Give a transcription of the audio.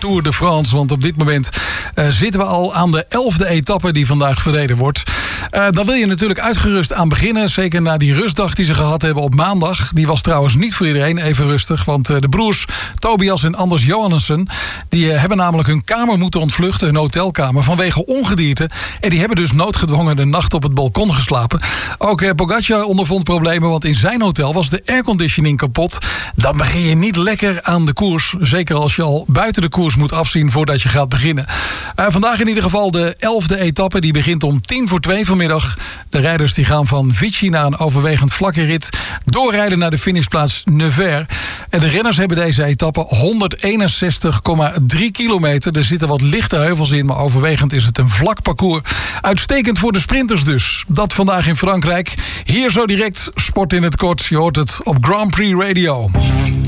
Tour de France. Want op dit moment zitten we al aan de 11e etappe die vandaag verreden wordt. Dan wil je natuurlijk uitgerust aan beginnen. Zeker na die rustdag die ze gehad hebben op maandag. Die was trouwens niet voor iedereen even rustig. Want de broers Tobias en Anders Johannessen, die hebben namelijk hun kamer moeten ontvluchten. Hun hotelkamer vanwege ongedierte. En die hebben dus noodgedwongen de nacht op het balkon geslapen. Ook Pogacar ondervond problemen. Want in zijn hotel was de airconditioning kapot. Dan begin je niet lekker aan de koers. Zeker als je al buiten de koers moet afzien voordat je gaat beginnen. Vandaag in ieder geval de 11e etappe. Die begint om 1:50 vanmiddag. De rijders die gaan van Vichy naar een overwegend vlakke rit. Doorrijden naar de finishplaats Nevers. En de renners hebben deze etappe 161,3 kilometer. Er zitten wat lichte heuvels in, maar overwegend is het een vlak parcours. Uitstekend voor de sprinters dus. Dat vandaag in Frankrijk. Hier zo direct Sport in het Kort. Je hoort het op Grand Prix Radio.